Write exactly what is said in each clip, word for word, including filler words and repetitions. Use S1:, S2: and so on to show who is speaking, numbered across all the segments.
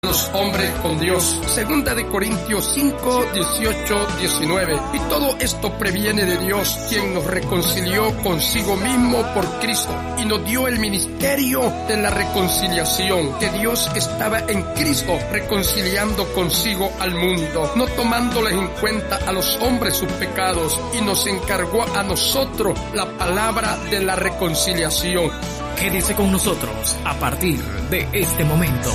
S1: los hombres con Dios. Segunda de Corintios cinco, dieciocho, diecinueve. Y todo esto previene de Dios, quien nos reconcilió consigo mismo por Cristo y nos dio el ministerio de la reconciliación, que Dios estaba en Cristo reconciliando consigo al mundo, no tomándoles en cuenta a los hombres sus pecados, y nos encargó a nosotros la palabra de la reconciliación.
S2: Quédese con nosotros a partir de este momento.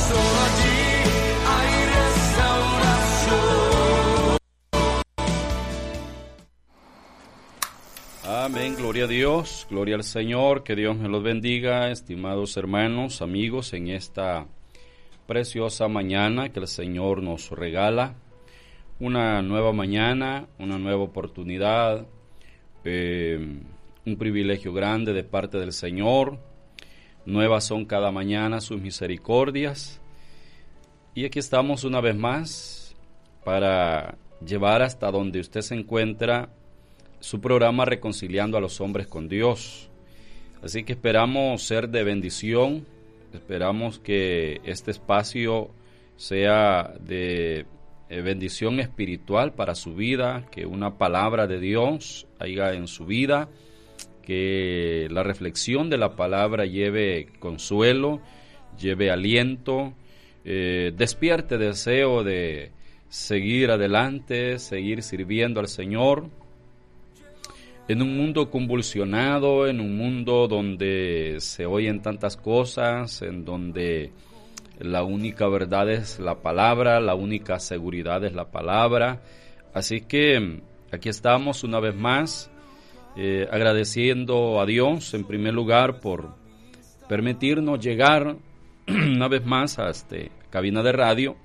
S3: Amén, gloria a Dios, gloria al Señor, que Dios me los bendiga, estimados hermanos, amigos, en esta preciosa mañana que el Señor nos regala, una nueva mañana, una nueva oportunidad, eh, un privilegio grande de parte del Señor. Nuevas son cada mañana sus misericordias, y aquí estamos una vez más para llevar hasta donde usted se encuentra su programa Reconciliando a los Hombres con Dios. Así que esperamos ser de bendición, esperamos que este espacio sea de bendición espiritual para su vida, que una palabra de Dios haya en su vida, que la reflexión de la palabra lleve consuelo, lleve aliento, eh, despierte deseo de seguir adelante, seguir sirviendo al Señor. En un mundo convulsionado, en un mundo donde se oyen tantas cosas, en donde la única verdad es la palabra, la única seguridad es la palabra. Así que aquí estamos una vez más, eh, agradeciendo a Dios en primer lugar por permitirnos llegar una vez más a esta cabina de radio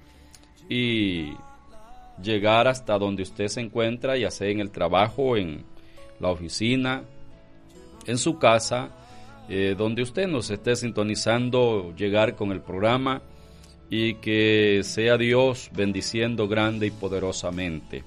S3: y llegar hasta donde usted se encuentra, ya sea en el trabajo, en la oficina, en su casa, eh, donde usted nos esté sintonizando, llegar con el programa, y que sea Dios bendiciendo grande y poderosamente.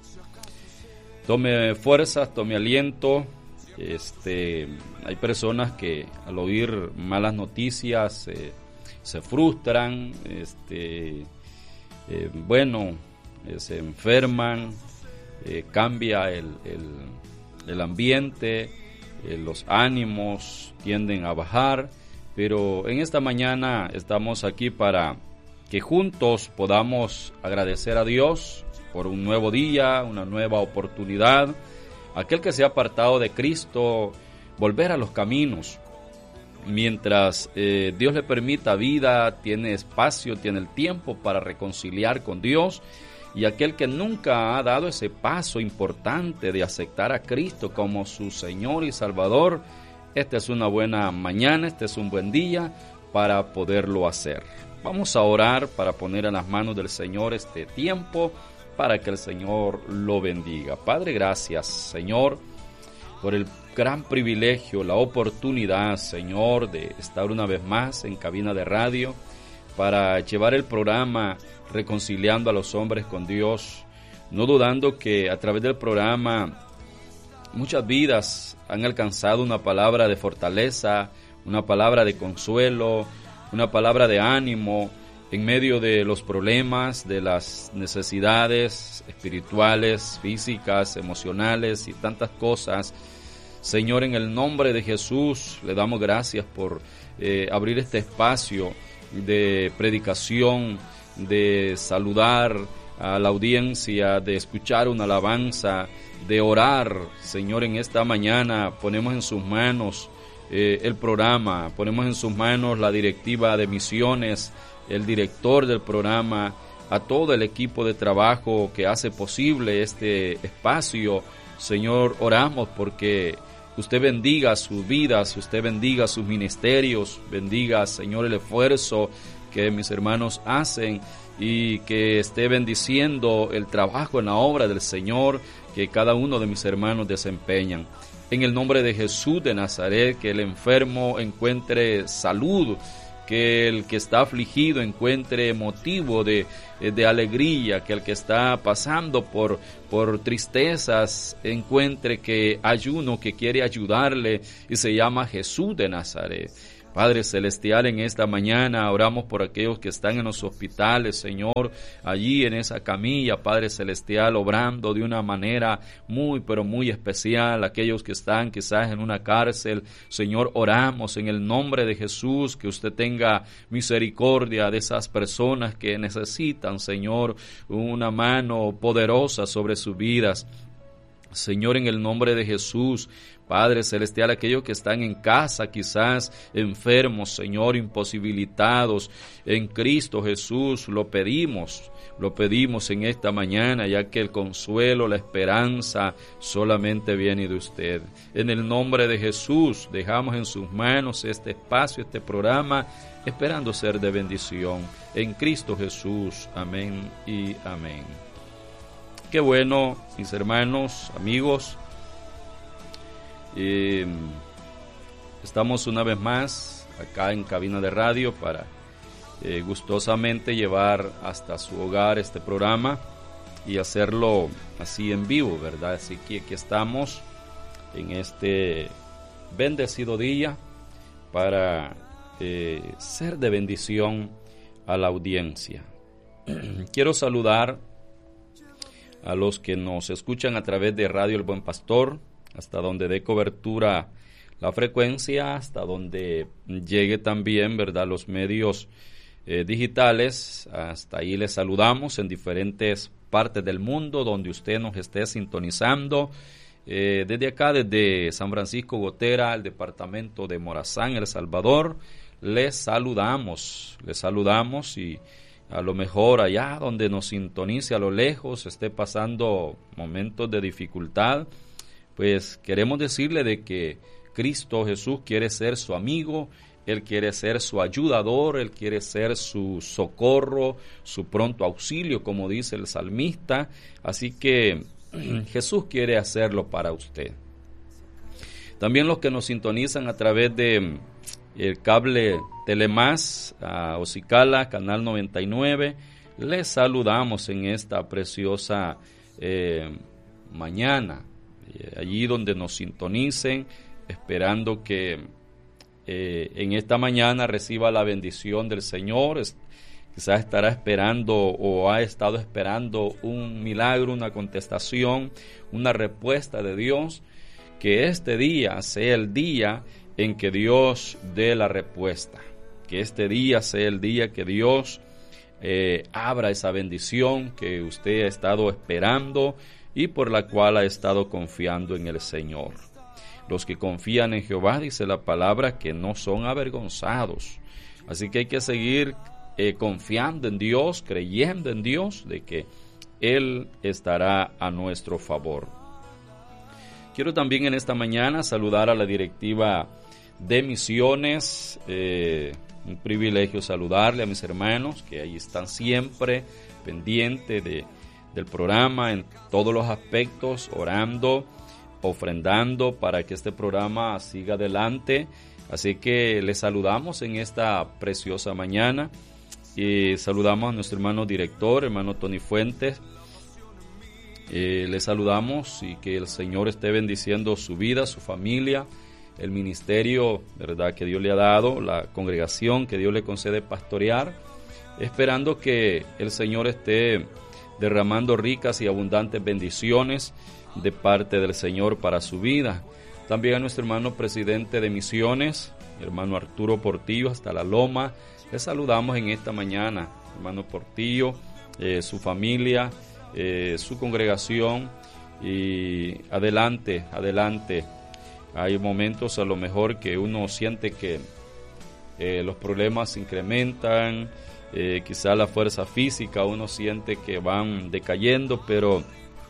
S3: Tome fuerzas, tome aliento. Este, hay personas que al oír malas noticias eh, se frustran, este, eh, bueno, eh, se enferman, eh, cambia el, el el ambiente, eh, los ánimos tienden a bajar, pero en esta mañana estamos aquí para que juntos podamos agradecer a Dios por un nuevo día, una nueva oportunidad, aquel que se ha apartado de Cristo, volver a los caminos. Mientras eh, Dios le permita vida, tiene espacio, tiene el tiempo para reconciliar con Dios. Y aquel que nunca ha dado ese paso importante de aceptar a Cristo como su Señor y Salvador, esta es una buena mañana, este es un buen día para poderlo hacer. Vamos a orar para poner en las manos del Señor este tiempo para que el Señor lo bendiga. Padre, gracias, Señor, por el gran privilegio, la oportunidad, Señor, de estar una vez más en cabina de radio para llevar el programa Reconciliando a los Hombres con Dios, no dudando que a través del programa muchas vidas han alcanzado una palabra de fortaleza, una palabra de consuelo, una palabra de ánimo en medio de los problemas, de las necesidades espirituales, físicas, emocionales y tantas cosas. Señor, en el nombre de Jesús le damos gracias por eh, abrir este espacio de predicación, de saludar a la audiencia, de escuchar una alabanza, de orar. Señor, en esta mañana ponemos en sus manos eh, el programa, ponemos en sus manos la directiva de misiones, el director del programa, a todo el equipo de trabajo que hace posible este espacio. Señor, oramos porque usted bendiga sus vidas, usted bendiga sus ministerios, bendiga, Señor, el esfuerzo que mis hermanos hacen y que esté bendiciendo el trabajo en la obra del Señor que cada uno de mis hermanos desempeñan. En el nombre de Jesús de Nazaret, que el enfermo encuentre salud, que el que está afligido encuentre motivo de, de alegría, que el que está pasando por, por tristezas encuentre que hay uno que quiere ayudarle y se llama Jesús de Nazaret. Padre Celestial, en esta mañana oramos por aquellos que están en los hospitales, Señor, allí en esa camilla, Padre Celestial, obrando de una manera muy, pero muy especial. Aquellos que están quizás en una cárcel, Señor, oramos en el nombre de Jesús, que usted tenga misericordia de esas personas que necesitan, Señor, una mano poderosa sobre sus vidas. Señor, en el nombre de Jesús, Padre Celestial, aquellos que están en casa, quizás enfermos, Señor, imposibilitados, en Cristo Jesús, lo pedimos, lo pedimos en esta mañana, ya que el consuelo, la esperanza, solamente viene de usted. En el nombre de Jesús, dejamos en sus manos este espacio, este programa, esperando ser de bendición. En Cristo Jesús, amén y amén. Qué bueno, mis hermanos, amigos. Eh, estamos una vez más acá en cabina de radio para eh, gustosamente llevar hasta su hogar este programa y hacerlo así en vivo, ¿verdad? Así que aquí estamos en este bendecido día para eh, ser de bendición a la audiencia. Quiero saludar a los que nos escuchan a través de Radio El Buen Pastor, hasta donde dé cobertura la frecuencia, hasta donde llegue también, ¿verdad?, los medios eh, digitales. Hasta ahí les saludamos en diferentes partes del mundo donde usted nos esté sintonizando. Eh, desde acá, desde San Francisco Gotera, el departamento de Morazán, El Salvador, les saludamos, les saludamos y a lo mejor allá donde nos sintonice a lo lejos, esté pasando momentos de dificultad, pues queremos decirle de que Cristo Jesús quiere ser su amigo, Él quiere ser su ayudador, Él quiere ser su socorro, su pronto auxilio, como dice el salmista. Así que Jesús quiere hacerlo para usted. También los que nos sintonizan a través de el cable Telemás, a Ocicala, canal noventa y nueve, les saludamos en esta preciosa eh, mañana. Allí donde nos sintonicen, esperando que eh, en esta mañana reciba la bendición del Señor. Es, quizás estará esperando o ha estado esperando un milagro, una contestación, una respuesta de Dios. Que este día sea el día en que Dios dé la respuesta. Que este día sea el día que Dios eh, abra esa bendición que usted ha estado esperando y por la cual ha estado confiando en el Señor. Los que confían en Jehová, dice la palabra, que no son avergonzados. Así que hay que seguir eh, confiando en Dios, creyendo en Dios, de que Él estará a nuestro favor. Quiero también en esta mañana saludar a la directiva de Misiones. Eh, un privilegio saludarle a mis hermanos que ahí están siempre pendientes de del programa en todos los aspectos, orando, ofrendando para que este programa siga adelante. Así que les saludamos en esta preciosa mañana y saludamos a nuestro hermano director, hermano Tony Fuentes. Eh, les saludamos y que el Señor esté bendiciendo su vida, su familia, el ministerio, verdad, que Dios le ha dado, la congregación que Dios le concede pastorear, esperando que el Señor esté derramando ricas y abundantes bendiciones de parte del Señor para su vida. También a nuestro hermano presidente de Misiones, hermano Arturo Portillo, hasta La Loma, les saludamos en esta mañana, hermano Portillo, eh, su familia, eh, su congregación, y adelante, adelante. Hay momentos a lo mejor que uno siente que eh, los problemas se incrementan, Eh, quizá la fuerza física uno siente que van decayendo, pero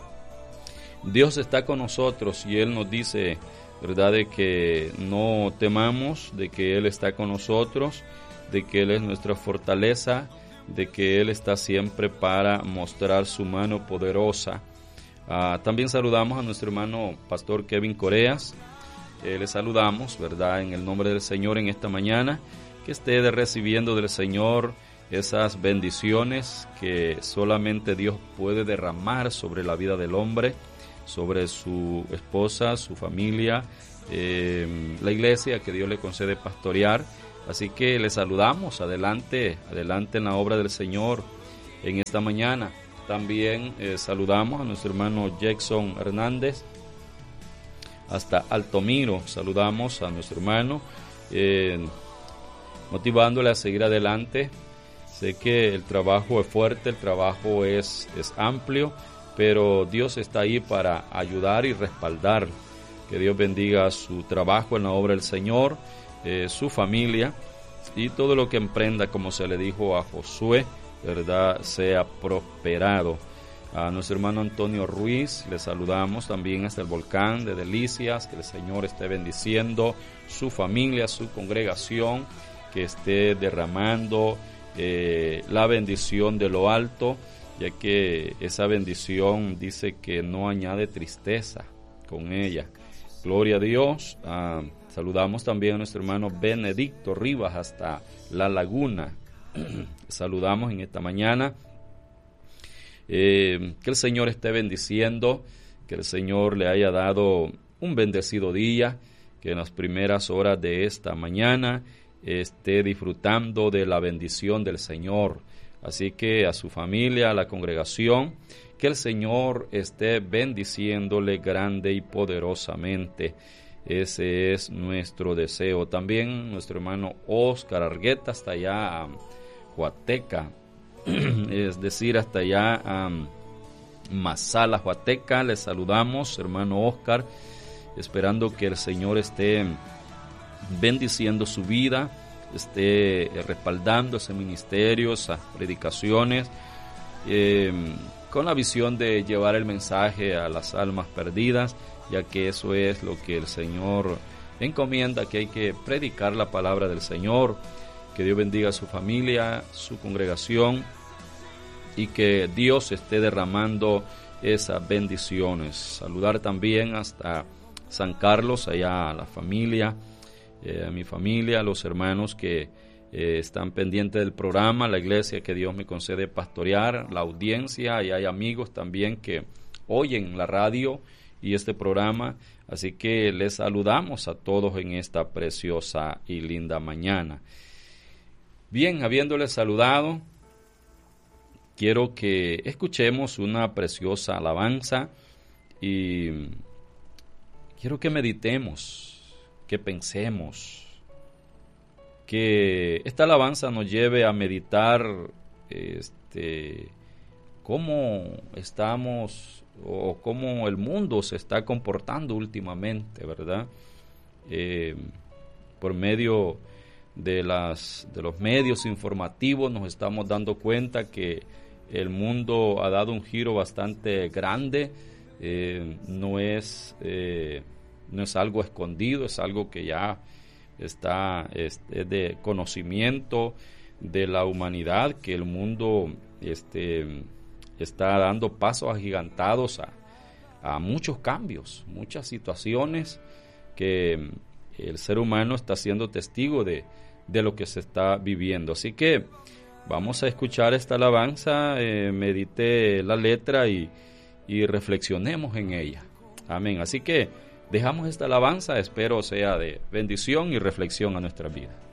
S3: Dios está con nosotros y Él nos dice, verdad, de que no temamos, de que Él está con nosotros, de que Él es nuestra fortaleza, de que Él está siempre para mostrar su mano poderosa. Ah, también saludamos a nuestro hermano pastor Kevin Coreas. Eh, le saludamos, verdad, en el nombre del Señor en esta mañana, que esté de recibiendo del Señor esas bendiciones que solamente Dios puede derramar sobre la vida del hombre, sobre su esposa, su familia, eh, la iglesia que Dios le concede pastorear. Así que les saludamos, adelante, adelante en la obra del Señor en esta mañana. También eh, saludamos a nuestro hermano Jackson Hernández, hasta Altomiro. Saludamos a nuestro hermano, eh, motivándole a seguir adelante. Sé que el trabajo es fuerte, el trabajo es, es amplio, pero Dios está ahí para ayudar y respaldar. Que Dios bendiga su trabajo en la obra del Señor, eh, su familia y todo lo que emprenda, como se le dijo a Josué, verdad, sea prosperado. A nuestro hermano Antonio Ruiz le saludamos también hasta el volcán de Delicias. Que el Señor esté bendiciendo su familia, su congregación, que esté derramando eh, la bendición de lo alto, ya que esa bendición dice que no añade tristeza con ella. Gloria a Dios. Ah, saludamos también a nuestro hermano Benedicto Rivas hasta La Laguna. Saludamos en esta mañana. Eh, que el Señor esté bendiciendo, que el Señor le haya dado un bendecido día, que en las primeras horas de esta mañana esté disfrutando de la bendición del Señor. Así que a su familia, a la congregación, que el Señor esté bendiciéndole grande y poderosamente. Ese es nuestro deseo. También nuestro hermano Oscar Argueta hasta allá a Huateca, es decir, hasta allá a Mazala, Huateca. Les saludamos, hermano Oscar, esperando que el Señor esté bendiciendo su vida, esté respaldando ese ministerio, esas predicaciones, eh, con la visión de llevar el mensaje a las almas perdidas, ya que eso es lo que el Señor encomienda, que hay que predicar la palabra del Señor. Que Dios bendiga a su familia, su congregación, y que Dios esté derramando esas bendiciones. Saludar también hasta San Carlos, allá a la familia, eh, a mi familia, a los hermanos que eh, están pendientes del programa, la iglesia que Dios me concede pastorear, la audiencia, y hay amigos también que oyen la radio y este programa. Así que les saludamos a todos en esta preciosa y linda mañana. Bien, habiéndoles saludado, quiero que escuchemos una preciosa alabanza y quiero que meditemos, que pensemos, que esta alabanza nos lleve a meditar este, cómo estamos o cómo el mundo se está comportando últimamente, ¿verdad? Eh, por medio de las de los medios informativos nos estamos dando cuenta que el mundo ha dado un giro bastante grande. Eh, no es eh, no es algo escondido, es algo que ya está es, es de conocimiento de la humanidad, que el mundo este está dando pasos agigantados a, a muchos cambios, muchas situaciones que el ser humano está siendo testigo de, de lo que se está viviendo. Así que vamos a escuchar esta alabanza, eh, medite la letra y, y reflexionemos en ella. Amén. Así que dejamos esta alabanza, espero sea de bendición y reflexión a nuestras vidas.